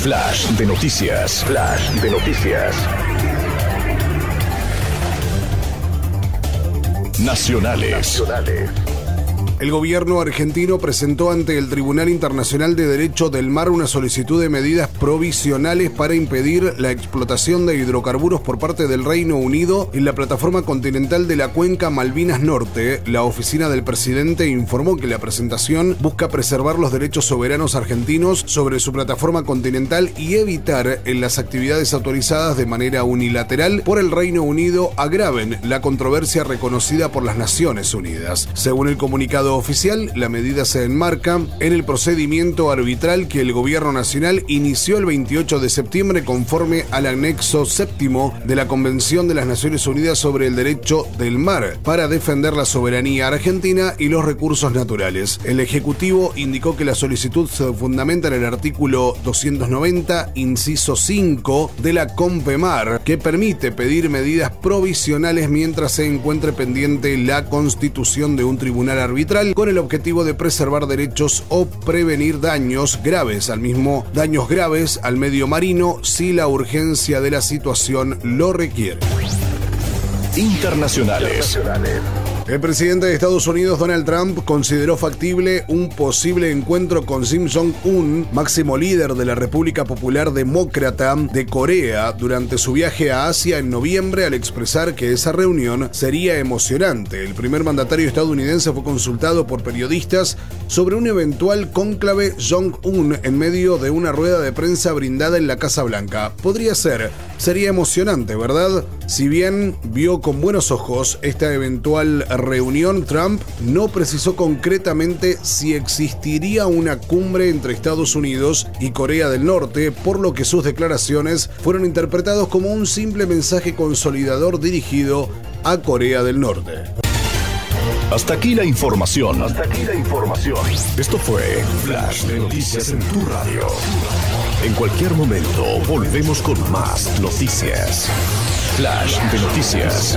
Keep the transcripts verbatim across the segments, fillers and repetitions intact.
Flash de noticias. Flash de noticias. Nacionales. Nacionales. El gobierno argentino presentó ante el Tribunal Internacional de Derecho del Mar una solicitud de medidas provisionales para impedir la explotación de hidrocarburos por parte del Reino Unido en la plataforma continental de la cuenca Malvinas Norte. La oficina del presidente informó que la presentación busca preservar los derechos soberanos argentinos sobre su plataforma continental y evitar en las actividades autorizadas de manera unilateral por el Reino Unido agraven la controversia reconocida por las Naciones Unidas. Según el comunicado oficial, la medida se enmarca en el procedimiento arbitral que el gobierno nacional inició el veintiocho de septiembre conforme al anexo séptimo de la Convención de las Naciones Unidas sobre el Derecho del Mar para defender la soberanía argentina y los recursos naturales. El Ejecutivo indicó que la solicitud se fundamenta en el artículo doscientos noventa, inciso cinco de la CONPEMAR, que permite pedir medidas provisionales mientras se encuentre pendiente la constitución de un tribunal arbitral con el objetivo de preservar derechos o prevenir daños graves al mismo daños graves al medio marino si la urgencia de la situación lo requiere. Internacionales. El presidente de Estados Unidos, Donald Trump, consideró factible un posible encuentro con Kim Jong-un, máximo líder de la República Popular Demócrata de Corea, durante su viaje a Asia en noviembre, al expresar que esa reunión sería emocionante. El primer mandatario estadounidense fue consultado por periodistas sobre un eventual cónclave Jong-un en medio de una rueda de prensa brindada en la Casa Blanca. Podría ser, sería emocionante, ¿verdad? Si bien vio con buenos ojos esta eventual reunión, Trump no precisó concretamente si existiría una cumbre entre Estados Unidos y Corea del Norte, por lo que sus declaraciones fueron interpretados como un simple mensaje consolidador dirigido a Corea del Norte. Hasta aquí la información. Hasta aquí la información. Esto fue Flash de Noticias en tu radio. En cualquier momento volvemos con más noticias. Flash de Noticias.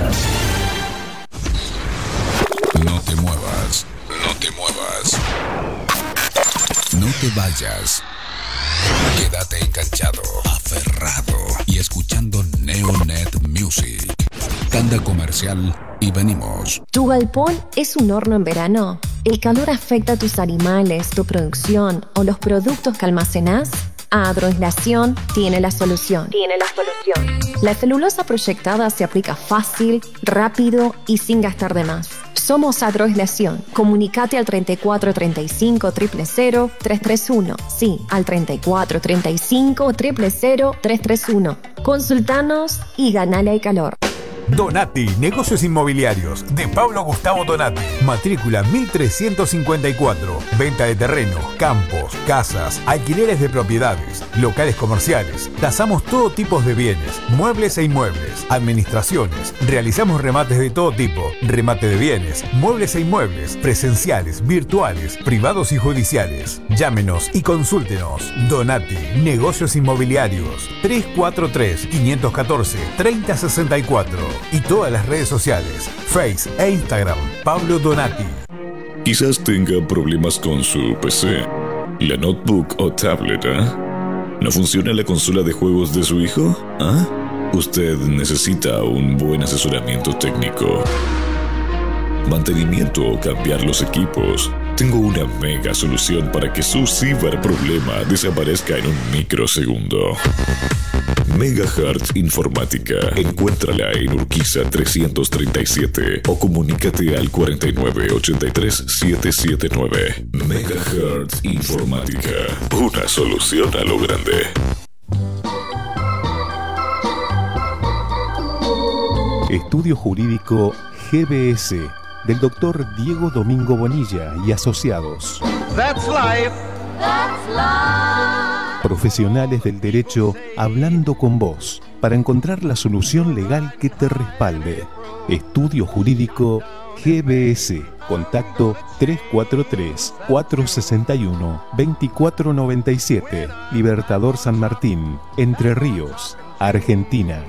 No te muevas, no te muevas. No te vayas. Quédate enganchado, aferrado y escuchando Neonet Music. Tanda comercial y venimos. ¿Tu galpón es un horno en verano? ¿El calor afecta a tus animales, tu producción o los productos que almacenás? Agroaislación tiene la solución. Tiene la solución. La celulosa proyectada se aplica fácil, rápido y sin gastar de más. Somos Agroaislación. Comunicate al treinta y cuatro treinta y cinco cero cero cero tres tres uno. Sí, al treinta y cuatro treinta y cinco cero cero cero tres tres uno. Consultanos y ganale al calor. Donati, negocios inmobiliarios, de Pablo Gustavo Donati. Matrícula mil trescientos cincuenta y cuatro. Venta de terreno, campos, casas, alquileres de propiedades, locales comerciales. Tasamos todo tipo de bienes, muebles e inmuebles, administraciones. Realizamos remates de todo tipo, remate de bienes, muebles e inmuebles, presenciales, virtuales, privados y judiciales. Llámenos y consúltenos. Donati, negocios inmobiliarios. tres cuatro tres, cinco uno cuatro, tres cero seis cuatro. Y todas las redes sociales, Face e Instagram, Pablo Donati. Quizás tenga problemas con su P C, la notebook o tablet, ¿eh? ¿No funciona la consola de juegos de su hijo? ¿Ah? Usted necesita un buen asesoramiento técnico, mantenimiento o cambiar los equipos. Tengo una mega solución para que su ciberproblema desaparezca en un microsegundo. Megahertz Informática. Encuéntrala en Urquiza trescientos treinta y siete o comunícate al cuarenta y nueve ochenta y tres setecientos setenta y nueve. Megahertz Informática. Una solución a lo grande. Estudio Jurídico G B S del doctor Diego Domingo Bonilla y asociados. That's life. That's life. Profesionales del derecho hablando con vos para encontrar la solución legal que te respalde. Estudio Jurídico G B S. Contacto tres cuatro tres, cuatro seis uno, dos cuatro nueve siete. Libertador San Martín, Entre Ríos, Argentina.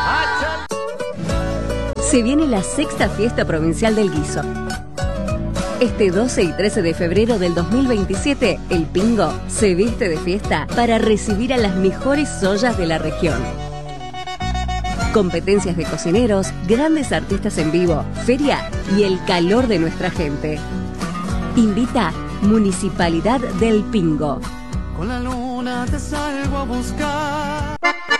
Se viene la sexta fiesta provincial del guiso. Este doce y trece de febrero del dos mil veintisiete, el Pingo se viste de fiesta para recibir a las mejores ollas de la región. Competencias de cocineros, grandes artistas en vivo, feria y el calor de nuestra gente. Invita Municipalidad del Pingo. Con la luna te salgo a buscar.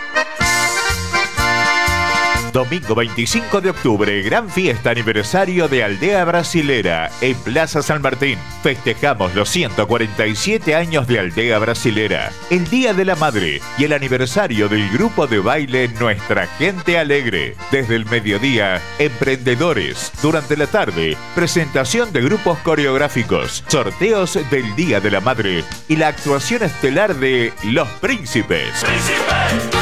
Domingo veinticinco de octubre, gran fiesta aniversario de Aldea Brasilera en Plaza San Martín. Festejamos los ciento cuarenta y siete años de Aldea Brasilera, el Día de la Madre y el aniversario del grupo de baile Nuestra Gente Alegre. Desde el mediodía, emprendedores. Durante la tarde, presentación de grupos coreográficos, sorteos del Día de la Madre y la actuación estelar de Los Príncipes. ¡Príncipe!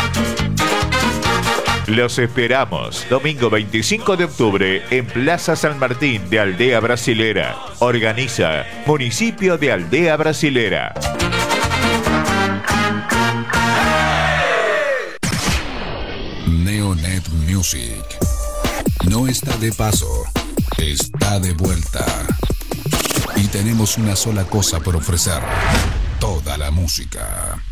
Los esperamos, domingo veinticinco de octubre en Plaza San Martín de Aldea Brasilera. Organiza Municipio de Aldea Brasilera. Neonet Music no está de paso, está de vuelta. Y tenemos una sola cosa por ofrecer: toda la música.